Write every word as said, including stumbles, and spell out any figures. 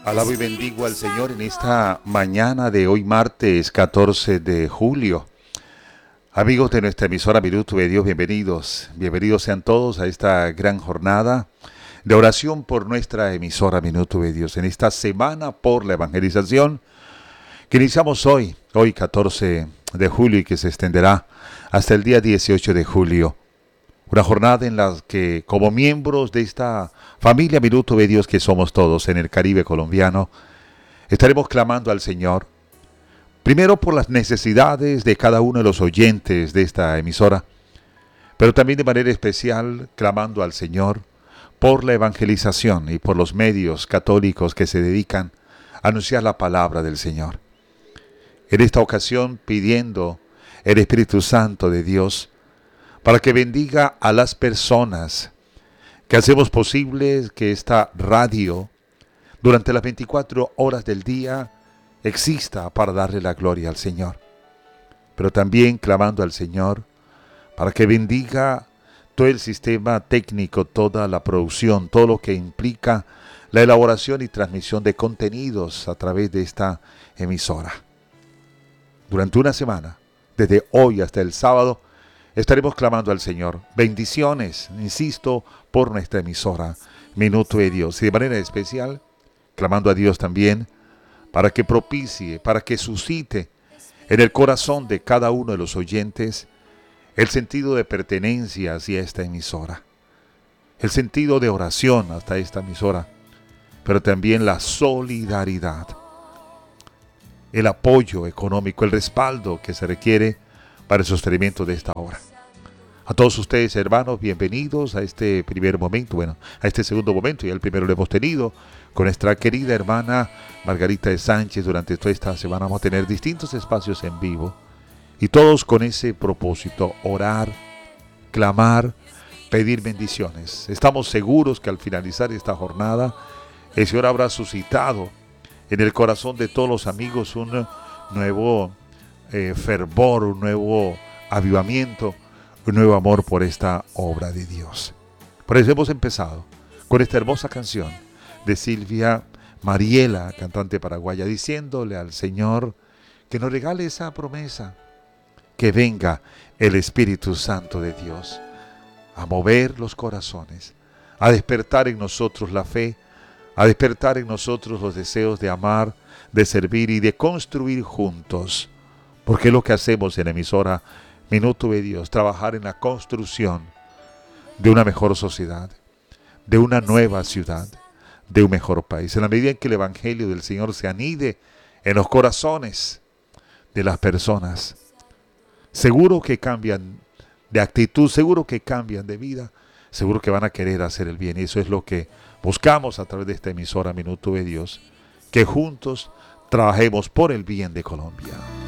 Alabo y bendigo al Señor en esta mañana de hoy martes catorce de julio. Amigos de nuestra emisora Minuto de Dios, bienvenidos. Bienvenidos sean todos a esta gran jornada de oración por nuestra emisora Minuto de Dios. En esta semana por la evangelización que iniciamos hoy, hoy catorce de julio y que se extenderá hasta el día dieciocho de julio. Una jornada en la que, como miembros de esta familia Minuto de Dios que somos todos en el Caribe colombiano, estaremos clamando al Señor, primero por las necesidades de cada uno de los oyentes de esta emisora, pero también de manera especial clamando al Señor por la evangelización y por los medios católicos que se dedican a anunciar la palabra del Señor. En esta ocasión pidiendo el Espíritu Santo de Dios para que bendiga a las personas que hacemos posible que esta radio durante las veinticuatro horas del día exista para darle la gloria al Señor. Pero también clamando al Señor para que bendiga todo el sistema técnico, toda la producción, todo lo que implica la elaboración y transmisión de contenidos a través de esta emisora. Durante una semana, desde hoy hasta el sábado, estaremos clamando al Señor. Bendiciones, insisto, por nuestra emisora Minuto de Dios. Y de manera especial, clamando a Dios también para que propicie, para que suscite en el corazón de cada uno de los oyentes el sentido de pertenencia hacia esta emisora, el sentido de oración hasta esta emisora, pero también la solidaridad, el apoyo económico, el respaldo que se requiere para el sostenimiento de esta obra. A todos ustedes, hermanos, bienvenidos a este primer momento, bueno, a este segundo momento, ya el primero lo hemos tenido con nuestra querida hermana Margarita de Sánchez. Durante toda esta semana vamos a tener distintos espacios en vivo y todos con ese propósito: orar, clamar, pedir bendiciones. Estamos seguros que al finalizar esta jornada el Señor habrá suscitado en el corazón de todos los amigos un nuevo eh, fervor, un nuevo avivamiento, un nuevo amor por esta obra de Dios. Por eso hemos empezado con esta hermosa canción de Silvia Mariela, cantante paraguaya, diciéndole al Señor que nos regale esa promesa, que venga el Espíritu Santo de Dios a mover los corazones, a despertar en nosotros la fe, a despertar en nosotros los deseos de amar, de servir y de construir juntos, porque es lo que hacemos en la emisora Minuto de Dios, trabajar en la construcción de una mejor sociedad, de una nueva ciudad, de un mejor país. En la medida en que el Evangelio del Señor se anide en los corazones de las personas, seguro que cambian de actitud, seguro que cambian de vida, seguro que van a querer hacer el bien. Y eso es lo que buscamos a través de esta emisora Minuto de Dios, que juntos trabajemos por el bien de Colombia.